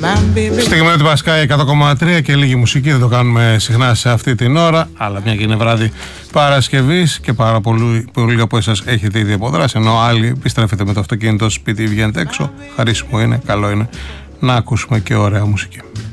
Στιγμή του Πασκάη 100,3 και λίγη μουσική, δεν το κάνουμε συχνά σε αυτή την ώρα, αλλά μια και είναι βράδυ Παρασκευής και πάρα πολλοί από εσάς έχετε ήδη αποδράσει, ενώ άλλοι επιστρέφετε με το αυτοκίνητο σπίτι, βγαίνετε έξω. Χαρίσιμο είναι, καλό είναι να ακούσουμε και ωραία μουσική.